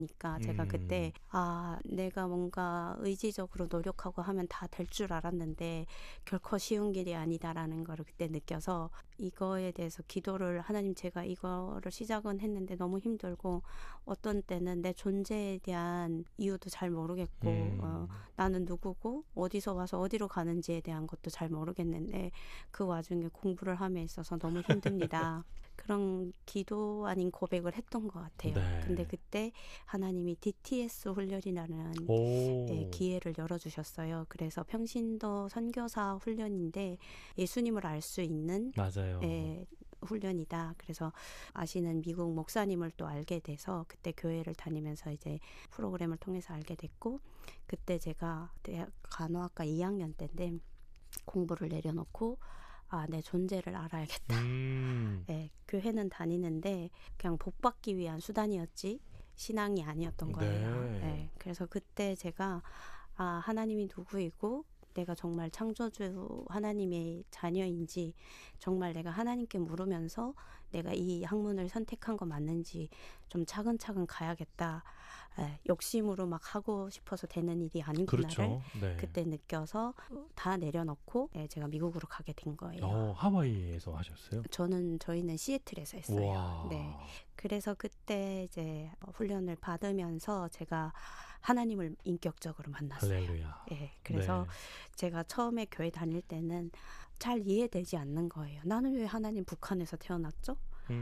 니까 제가 그때 내가 뭔가 의지적으로 노력하고 하면 다 될 줄 알았는데 결코 쉬운 길이 아니다라는 거를 그때 느껴서 이거에 대해서 기도를 하나님 제가 이거를 시작은 했는데 너무 힘들고 어떤 때는 내 존재에 대한 이유도 잘 모르겠고 나는 누구고 어디서 와서 어디로 가는지에 대한 것도 잘 모르겠는데 그 와중에 공부를 함에 있어서 너무 힘듭니다. 그런 기도 아닌 고백을 했던 것 같아요. 네. 근데 그때 하나님이 DTS 훈련이라는 기회를 열어주셨어요. 그래서 평신도 선교사 훈련인데 예수님을 알 수 있는 맞아요. 훈련이다. 그래서 아시는 미국 목사님을 또 알게 돼서 그때 교회를 다니면서 이제 프로그램을 통해서 알게 됐고 그때 제가 대학 간호학과 2학년 때인데 공부를 내려놓고 내 존재를 알아야겠다. 교회는 다니는데 그냥 복 받기 위한 수단이었지 신앙이 아니었던 거예요. 그래서 그때 제가 하나님이 누구이고 내가 정말 창조주 하나님의 자녀인지 정말 내가 하나님께 물으면서 내가 이 학문을 선택한 거 맞는지 좀 차근차근 가야겠다. 욕심으로 막 하고 싶어서 되는 일이 아니구나를 그렇죠. 네. 그때 느껴서 다 내려놓고 제가 미국으로 가게 된 거예요. 하와이에서 하셨어요? 저희는 시애틀에서 했어요. 와. 네. 그래서 그때 이제 훈련을 받으면서 제가 하나님을 인격적으로 만났어요. 할렐루야. 그래서 제가 처음에 교회 다닐 때는 잘 이해되지 않는 거예요. 나는 왜 하나님 북한에서 태어났죠?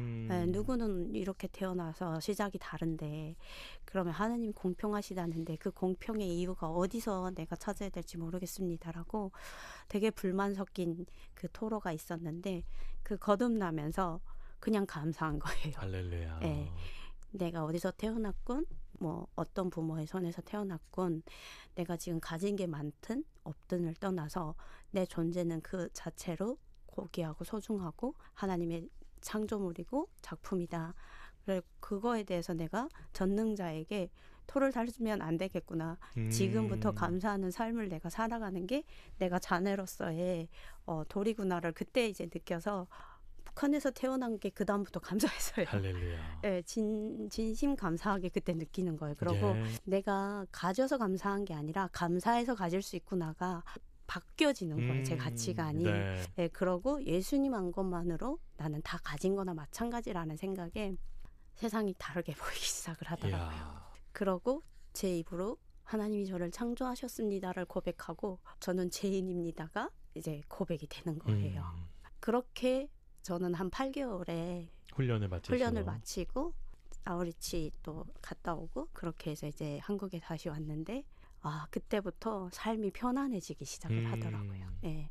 누구는 이렇게 태어나서 시작이 다른데 그러면 하나님 공평하시다는데 그 공평의 이유가 어디서 내가 찾아야 될지 모르겠습니다라고 되게 불만 섞인 그 토로가 있었는데 그 거듭나면서 그냥 감사한 거예요. 할렐루야. 내가 어디서 태어났건 뭐 어떤 부모의 손에서 태어났건 내가 지금 가진 게 많든 없든을 떠나서 내 존재는 그 자체로 고귀하고 소중하고 하나님의 창조물이고 작품이다. 그래 그거에 대해서 내가 전능자에게 토를 달면 안 되겠구나. 지금부터 감사하는 삶을 내가 살아가는 게 내가 자네로서의 도리구나를 그때 이제 느껴서 북한에서 태어난 게 그 다음부터 감사했어요. 할렐루야. 진심 감사하게 그때 느끼는 거예요. 그리고 내가 가져서 감사한 게 아니라 감사해서 가질 수 있구나가 바뀌어지는 거예요. 제 가치관이. 그러고 예수님 한 것만으로 나는 다 가진 거나 마찬가지라는 생각에 세상이 다르게 보이기 시작을 하더라고요. 그러고 제 입으로 하나님이 저를 창조하셨습니다를 고백하고 저는 죄인입니다가 이제 고백이 되는 거예요. 그렇게 저는 한 8개월에 훈련을 마치고 아우리치 또 갔다 오고 그렇게 해서 이제 한국에 다시 왔는데 그때부터 삶이 편안해지기 시작을 하더라고요.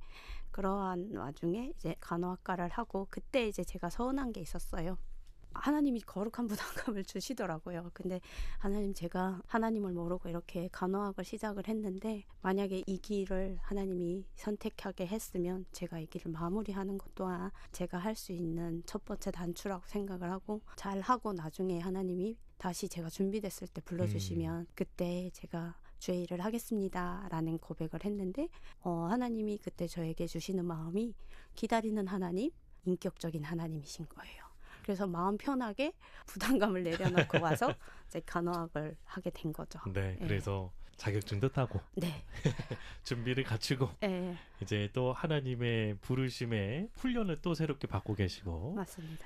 그러한 와중에 이제 간호학과를 하고 그때 이제 제가 서운한 게 있었어요. 하나님이 거룩한 부담감을 주시더라고요. 근데 하나님 제가 하나님을 모르고 이렇게 간호학을 시작을 했는데 만약에 이 길을 하나님이 선택하게 했으면 제가 이 길을 마무리하는 것 또한 제가 할 수 있는 첫 번째 단추라고 생각을 하고 잘하고 나중에 하나님이 다시 제가 준비됐을 때 불러주시면 그때 제가 주의 일을 하겠습니다 라는 고백을 했는데 하나님이 그때 저에게 주시는 마음이 기다리는 하나님, 인격적인 하나님이신 거예요. 그래서 마음 편하게 부담감을 내려놓고 와서 이제 간호학을 하게 된 거죠. 그래서 자격증도 따고 준비를 갖추고 이제 또 하나님의 부르심에 훈련을 또 새롭게 받고 계시고 맞습니다.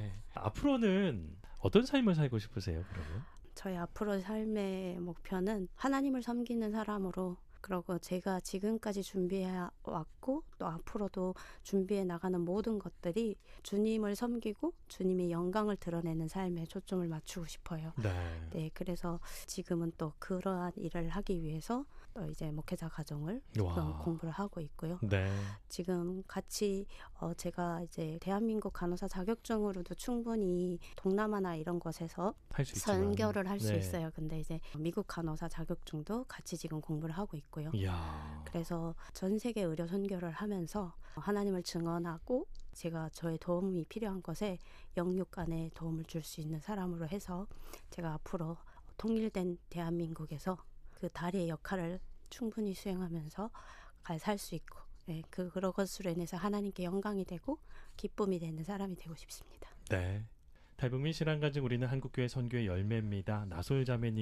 앞으로는 어떤 삶을 살고 싶으세요? 그러면? 저희 앞으로 삶의 목표는 하나님을 섬기는 사람으로 그리고 제가 지금까지 준비해왔고 또 앞으로도 준비해 나가는 모든 것들이 주님을 섬기고 주님의 영광을 드러내는 삶에 초점을 맞추고 싶어요. 그래서 지금은 또 그러한 일을 하기 위해서 또 이제 목회자 가정을 공부를 하고 있고요. 지금 같이 제가 이제 대한민국 간호사 자격증으로도 충분히 동남아나 이런 곳에서 선교를 할 수 있어요. 근데 이제 미국 간호사 자격증도 같이 지금 공부를 하고 있고 그래서 전 세계 의료 선교를 하면서 하나님을 증언하고 제가 저의 도움이 필요한 것에 영육간에 도움을 줄 수 있는 사람으로 해서 제가 앞으로 통일된 대한민국에서 그 다리의 역할을 충분히 수행하면서 살 수 있고 그런 것으로 인해서 하나님께 영광이 되고 기쁨이 되는 사람이 되고 싶습니다. 탈북민 신앙가정 우리는 한국교회 선교의 열매입니다. 나솔 자매님